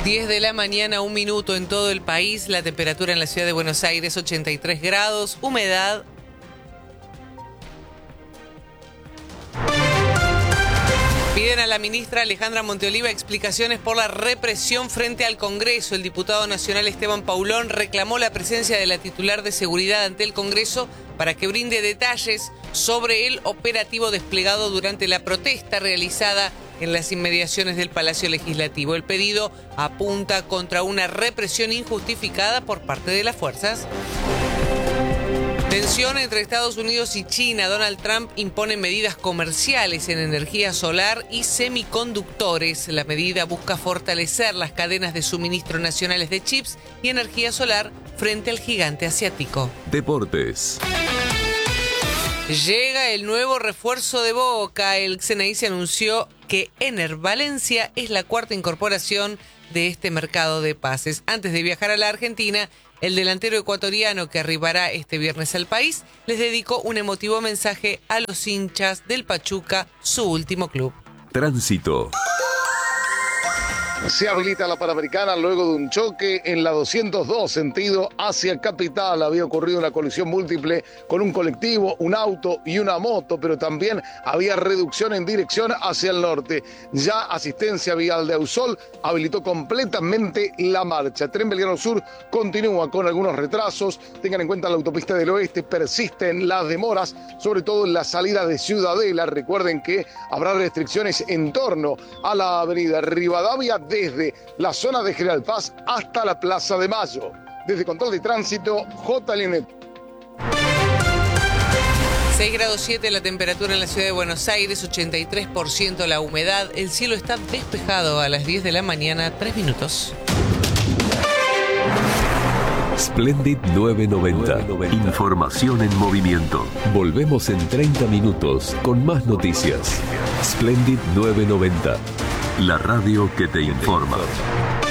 10 de la mañana, 1 minuto en todo el país. La temperatura en la ciudad de Buenos Aires, 83 grados. Humedad. Piden a la ministra Alejandra Monteoliva explicaciones por la represión frente al Congreso. El diputado nacional Esteban Paulón reclamó la presencia de la titular de seguridad ante el Congreso para que brinde detalles sobre el operativo desplegado durante la protesta realizada en las inmediaciones del Palacio Legislativo. El pedido apunta contra una represión injustificada por parte de las fuerzas. Tensión entre Estados Unidos y China. Donald Trump impone medidas comerciales en energía solar y semiconductores. La medida busca fortalecer las cadenas de suministro nacionales de chips y energía solar frente al gigante asiático. Deportes. Llega el nuevo refuerzo de Boca. El Xeneize anunció que Ener Valencia es la cuarta incorporación de este mercado de pases. Antes de viajar a la Argentina, el delantero ecuatoriano que arribará este viernes al país les dedicó un emotivo mensaje a los hinchas del Pachuca, su último club. Tránsito. Se habilita la Panamericana luego de un choque en la 202 sentido hacia Capital. Había ocurrido una colisión múltiple con un colectivo, un auto y una moto, pero también había reducción en dirección hacia el norte. Ya Asistencia Vial de Ausol habilitó completamente la marcha. Tren Belgrano Sur continúa con algunos retrasos. Tengan en cuenta la autopista del oeste, persisten las demoras, sobre todo en la salida de Ciudadela. Recuerden que habrá restricciones en torno a la avenida Rivadavia desde la zona de General Paz hasta la Plaza de Mayo. Desde Control de Tránsito, J. Linet. 6 grados 7 la temperatura en la ciudad de Buenos Aires, 83% la humedad. El cielo está despejado a las 10 de la mañana, 3 minutos. Splendid 990. Información en movimiento. Volvemos en 30 minutos con más noticias. Splendid 990. La radio que te informa.